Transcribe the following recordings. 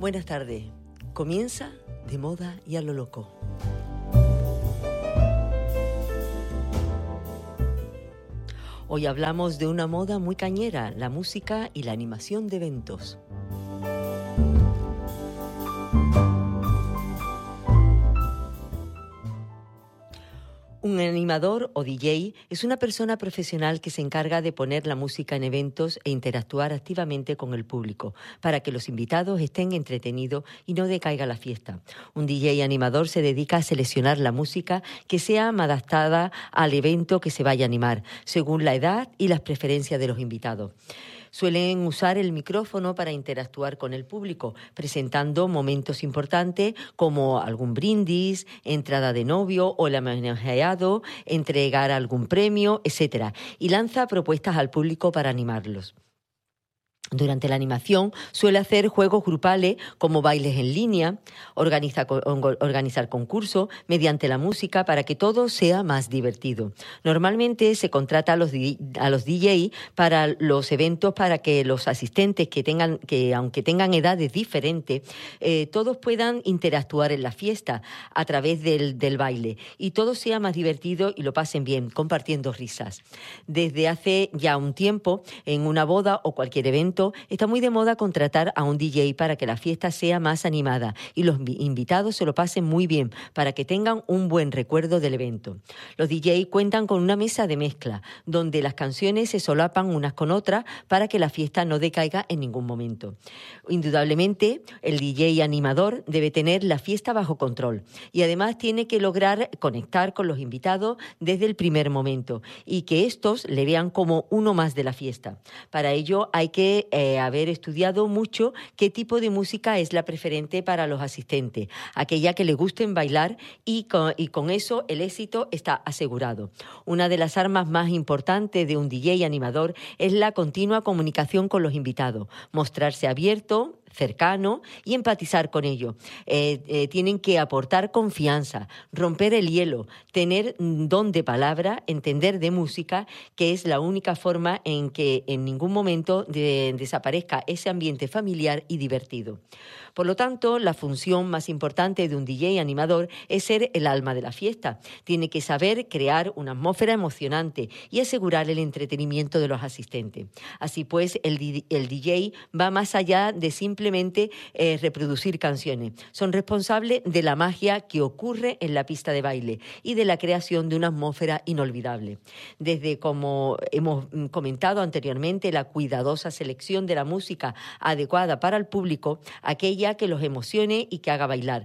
Buenas tardes. Comienza De Moda y a lo Loco. Hoy hablamos de una moda muy cañera, la música y la animación de eventos. Un animador o DJ es una persona profesional que se encarga de poner la música en eventos e interactuar activamente con el público para que los invitados estén entretenidos y no decaiga la fiesta. Un DJ animador se dedica a seleccionar la música que sea adaptada al evento que se vaya a animar, según la edad y las preferencias de los invitados. Suelen usar el micrófono para interactuar con el público, presentando momentos importantes como algún brindis, entrada de novio o el homenajeado, entregar algún premio, etc. Y lanza propuestas al público para animarlos. Durante la animación suele hacer juegos grupales como bailes en línea, organizar concursos mediante la música para que todo sea más divertido. Normalmente se contrata a los DJ para los eventos para que los asistentes que aunque tengan edades diferentes, todos puedan interactuar en la fiesta a través del baile y todo sea más divertido y lo pasen bien, compartiendo risas. Desde hace ya un tiempo, en una boda o cualquier evento, está muy de moda contratar a un DJ para que la fiesta sea más animada y los invitados se lo pasen muy bien para que tengan un buen recuerdo del evento. Los DJ cuentan con una mesa de mezcla donde las canciones se solapan unas con otras para que la fiesta no decaiga en ningún momento. Indudablemente, el DJ animador debe tener la fiesta bajo control y además tiene que lograr conectar con los invitados desde el primer momento y que estos le vean como uno más de la fiesta. Para ello hay que haber estudiado mucho qué tipo de música es la preferente para los asistentes, aquella que les gusten bailar y con eso el éxito está asegurado. Una de las armas más importantes de un DJ animador es la continua comunicación con los invitados, mostrarse abierto, cercano y empatizar con ellos. Tienen que aportar confianza, romper el hielo, tener don de palabra, entender de música, que es la única forma en que en ningún momento desaparezca ese ambiente familiar y divertido. Por lo tanto, la función más importante de un DJ animador es ser el alma de la fiesta. Tiene que saber crear una atmósfera emocionante y asegurar el entretenimiento de los asistentes. Así pues, el DJ va más allá de simplemente reproducir canciones. Son responsables de la magia que ocurre en la pista de baile y de la creación de una atmósfera inolvidable. Desde, como hemos comentado anteriormente, la cuidadosa selección de la música adecuada para el público, aquella que los emocione y que haga bailar.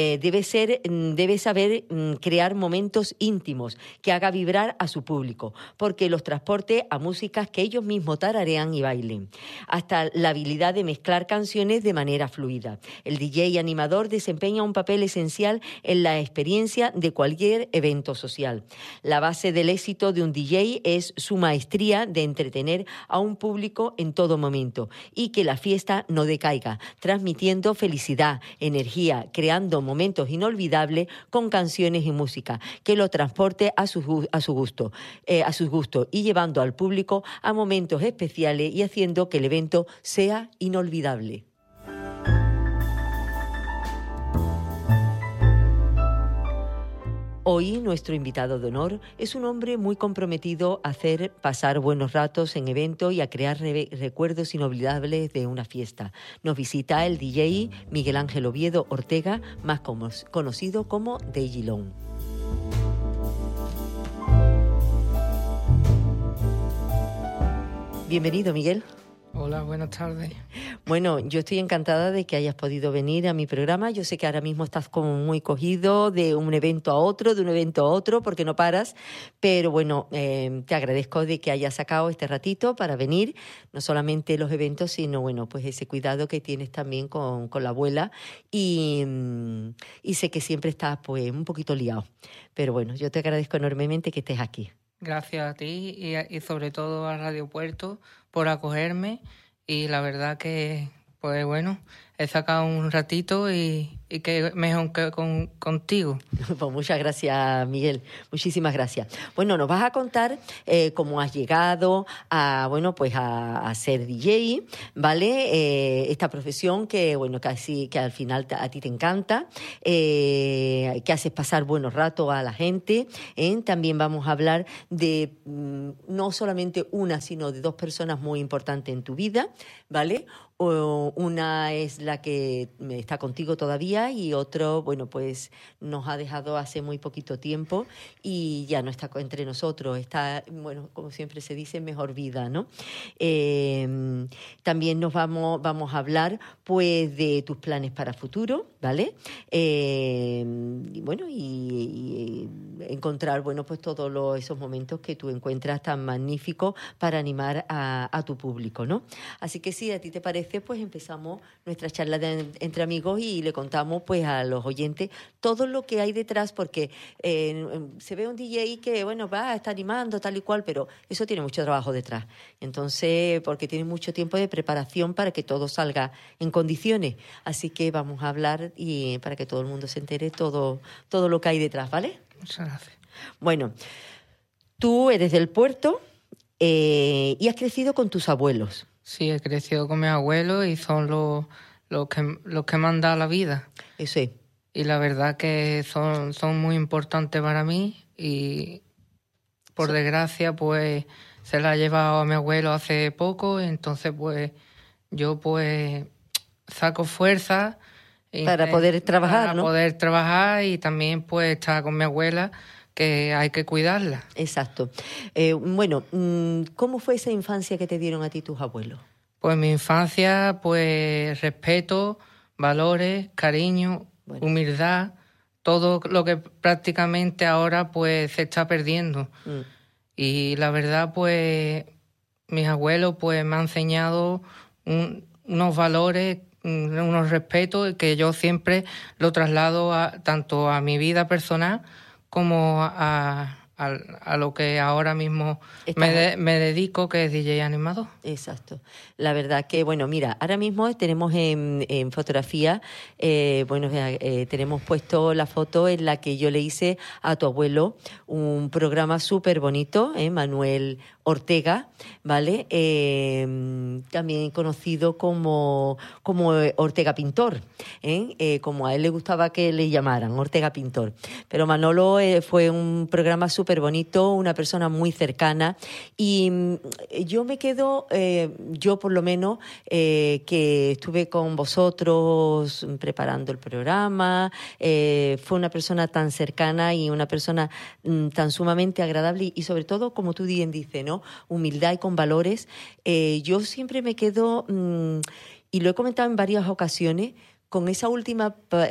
Debe saber crear momentos íntimos que haga vibrar a su público, porque los transporte a músicas que ellos mismos tararean y bailen. Hasta la habilidad de mezclar canciones de manera fluida. El DJ animador desempeña un papel esencial en la experiencia de cualquier evento social. La base del éxito de un DJ es su maestría de entretener a un público en todo momento y que la fiesta no decaiga, transmitiendo felicidad, energía, creando momentos inolvidables con canciones y música que lo transporte a sus gustos y llevando al público a momentos especiales y haciendo que el evento sea inolvidable. Hoy nuestro invitado de honor es un hombre muy comprometido a hacer pasar buenos ratos en eventos y a crear recuerdos inolvidables de una fiesta. Nos visita el DJ Miguel Ángel Oviedo Ortega, más conocido como DJ Long. Bienvenido, Miguel. Hola, buenas tardes. Bueno, yo estoy encantada de que hayas podido venir a mi programa. Yo sé que ahora mismo estás como muy cogido de un evento a otro, porque no paras. Pero bueno, te agradezco de que hayas sacado este ratito para venir. No solamente los eventos, sino bueno, pues ese cuidado que tienes también con la abuela. Y sé que siempre estás pues un poquito liado. Pero bueno, yo te agradezco enormemente que estés aquí. Gracias a ti y sobre todo a Radio Puerto por acogerme y la verdad que, pues bueno, he sacado un ratito y que mejor que contigo. Pues muchas gracias, Miguel. Muchísimas gracias. Bueno, nos vas a contar cómo has llegado a, bueno, pues a ser DJ, ¿vale? Esta profesión que, bueno, que al final a ti te encanta, que haces pasar buenos ratos a la gente. También vamos a hablar de no solamente una, sino de dos personas muy importantes en tu vida, ¿vale? Una es la que está contigo todavía y otro, bueno, pues nos ha dejado hace muy poquito tiempo y ya no está entre nosotros. Está, bueno, como siempre se dice, mejor vida, ¿no? También vamos a hablar, pues, de tus planes para futuro, ¿vale? Y bueno, y encontrar, bueno, pues todos esos momentos que tú encuentras tan magníficos para animar a tu público, ¿no? Así que si a ti te parece, pues empezamos nuestra charla entre amigos y le contamos pues a los oyentes todo lo que hay detrás, porque se ve un DJ que, bueno, está animando tal y cual, pero eso tiene mucho trabajo detrás. Entonces, porque tiene mucho tiempo de preparación para que todo salga en condiciones. Así que vamos a hablar y para que todo el mundo se entere todo lo que hay detrás, ¿vale? Muchas gracias. Bueno, tú eres del puerto y has crecido con tus abuelos. Sí, he crecido con mis abuelos y son los que me han dado la vida. Eso es. Y la verdad que son muy importantes para mí y por desgracia pues se la ha llevado a mi abuelo hace poco, entonces pues yo pues saco fuerza para poder trabajar, para ¿no? poder trabajar y también pues estar con mi abuela, que hay que cuidarla. Exacto. Bueno, ¿cómo fue esa infancia que te dieron a ti tus abuelos? Pues mi infancia, pues respeto, valores, cariño, humildad, todo lo que prácticamente ahora pues se está perdiendo. Y la verdad, pues mis abuelos pues me han enseñado unos valores, unos respetos que yo siempre lo traslado tanto a mi vida personal como a lo que ahora mismo me dedico, que es DJ animador. Exacto. La verdad que, bueno, mira, ahora mismo tenemos en fotografía, tenemos puesto la foto en la que yo le hice a tu abuelo un programa súper bonito, Manuel Ortega, ¿vale? También conocido como Ortega Pintor, como a él le gustaba que le llamaran, Ortega Pintor. Pero Manolo fue un programa súper bonito, una persona muy cercana y yo me quedo, yo por lo menos, que estuve con vosotros preparando el programa, fue una persona tan cercana y una persona tan sumamente agradable y sobre todo, como tú bien dices, ¿no? Humildad y con valores. Yo siempre me quedo, y lo he comentado en varias ocasiones, con esa última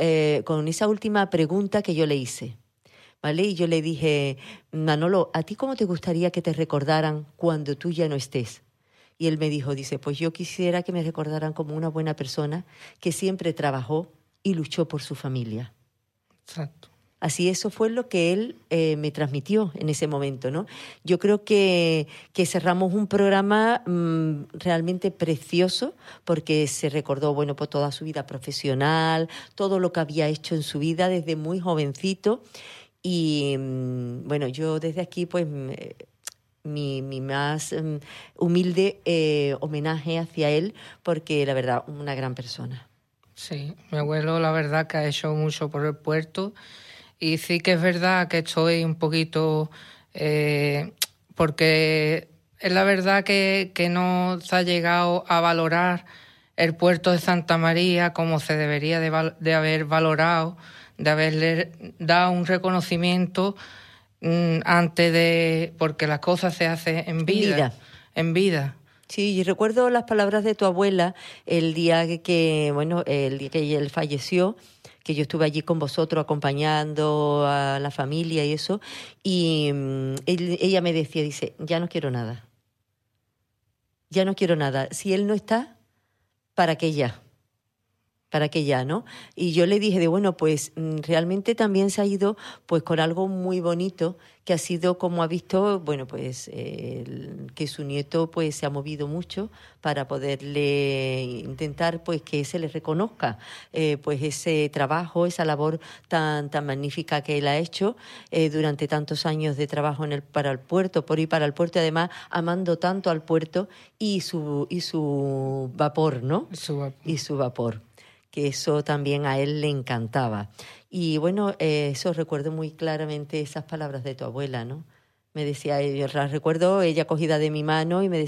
pregunta que yo le hice, ¿vale? Y yo le dije, Manolo, ¿a ti cómo te gustaría que te recordaran cuando tú ya no estés? Y él me dice, pues yo quisiera que me recordaran como una buena persona que siempre trabajó y luchó por su familia. Exacto. Así, eso fue lo que él me transmitió en ese momento, ¿no? Yo creo que cerramos un programa realmente precioso, porque se recordó, bueno, por toda su vida profesional, todo lo que había hecho en su vida desde muy jovencito. Y bueno, yo desde aquí, pues, mi más humilde homenaje hacia él, porque la verdad, una gran persona. Sí, mi abuelo la verdad que ha hecho mucho por el puerto. Y sí que es verdad que estoy un poquito, porque es la verdad que no se ha llegado a valorar el puerto de Santa María como se debería de haber valorado, de haberle dado un reconocimiento antes de, porque las cosas se hacen en vida. Sí, y recuerdo las palabras de tu abuela el día que él falleció, que yo estuve allí con vosotros acompañando a la familia y eso, y ella me decía, dice, ya no quiero nada. Si él no está, ¿para qué ya? para que ya, ¿no? Y yo le dije bueno, pues realmente también se ha ido pues con algo muy bonito, que ha sido, como ha visto, bueno, pues que su nieto pues se ha movido mucho para poderle intentar pues que se le reconozca pues ese trabajo, esa labor tan magnífica que él ha hecho durante tantos años de trabajo para el puerto, por y para el puerto, y además amando tanto al puerto y su vapor, ¿no? Y su vapor, que eso también a él le encantaba. Y bueno, eso recuerdo muy claramente esas palabras de tu abuela, ¿no? Me decía, yo las recuerdo, ella cogida de mi mano y me decía,